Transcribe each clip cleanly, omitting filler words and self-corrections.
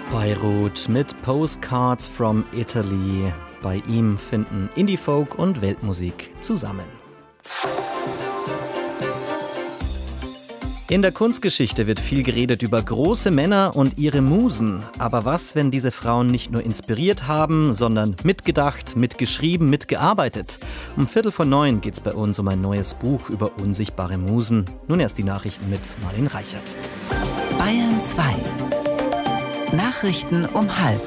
Beirut mit Postcards from Italy. Bei ihm finden Indie-Folk und Weltmusik zusammen. In der Kunstgeschichte wird viel geredet über große Männer und ihre Musen. Aber was, wenn diese Frauen nicht nur inspiriert haben, sondern mitgedacht, mitgeschrieben, mitgearbeitet? Um 8:45 geht's bei uns um ein neues Buch über unsichtbare Musen. Nun erst die Nachrichten mit Marlene Reichert. Bayern 2. Nachrichten um 12:30.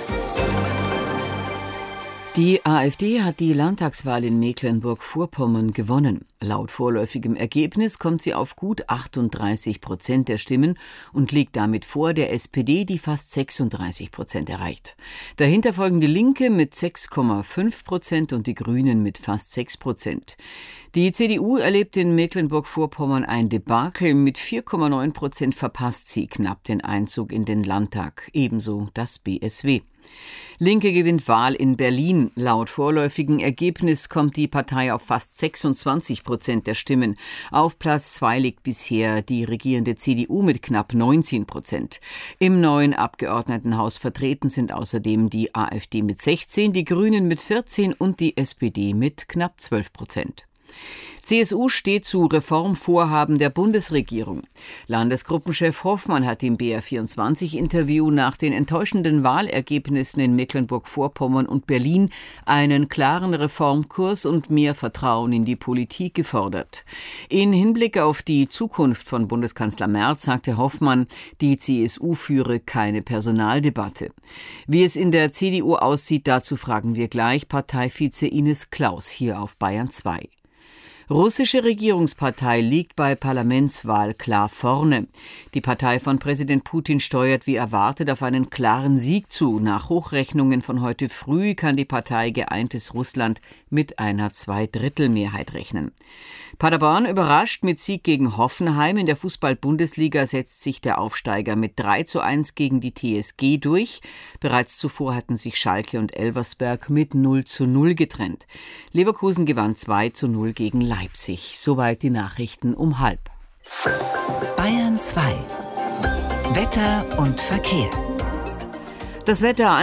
Die AfD hat die Landtagswahl in Mecklenburg-Vorpommern gewonnen. Laut vorläufigem Ergebnis kommt sie auf gut 38% der Stimmen und liegt damit vor der SPD, die fast 36% erreicht. Dahinter folgen die Linke mit 6,5% und die Grünen mit fast 6%. Die CDU erlebt in Mecklenburg-Vorpommern ein Debakel. Mit 4,9% verpasst sie knapp den Einzug in den Landtag. Ebenso das BSW. Linke gewinnt Wahl in Berlin. Laut vorläufigen Ergebnis kommt die Partei auf fast 26% der Stimmen. Auf Platz 2 liegt bisher die regierende CDU mit knapp 19%. Im neuen Abgeordnetenhaus vertreten sind außerdem die AfD mit 16, die Grünen mit 14 und die SPD mit knapp 12%. CSU steht zu Reformvorhaben der Bundesregierung. Landesgruppenchef Hoffmann hat im BR24-Interview nach den enttäuschenden Wahlergebnissen in Mecklenburg-Vorpommern und Berlin einen klaren Reformkurs und mehr Vertrauen in die Politik gefordert. In Hinblick auf die Zukunft von Bundeskanzler Merz sagte Hoffmann, die CSU führe keine Personaldebatte. Wie es in der CDU aussieht, dazu fragen wir gleich Parteivize Ines Claus hier auf Bayern 2. Russische Regierungspartei liegt bei Parlamentswahl klar vorne. Die Partei von Präsident Putin steuert wie erwartet auf einen klaren Sieg zu. Nach Hochrechnungen von heute früh kann die Partei Geeintes Russland mit einer Zweidrittelmehrheit rechnen. Paderborn überrascht mit Sieg gegen Hoffenheim. In der Fußball-Bundesliga setzt sich der Aufsteiger mit 3:1 gegen die TSG durch. Bereits zuvor hatten sich Schalke und Elversberg mit 0:0 getrennt. Leverkusen gewann 2:0 gegen Leipzig. Soweit die Nachrichten um 12:30. Bayern 2. Wetter und Verkehr. Das Wetter